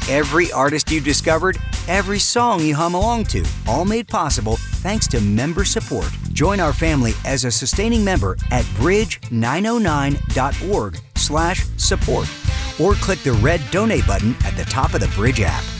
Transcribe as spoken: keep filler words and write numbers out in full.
Every artist you discovered, every song you hum along to, all made possible thanks to member support. Join our family as a sustaining member at bridge nine oh nine dot org slash support or click the red donate button at the top of the Bridge app.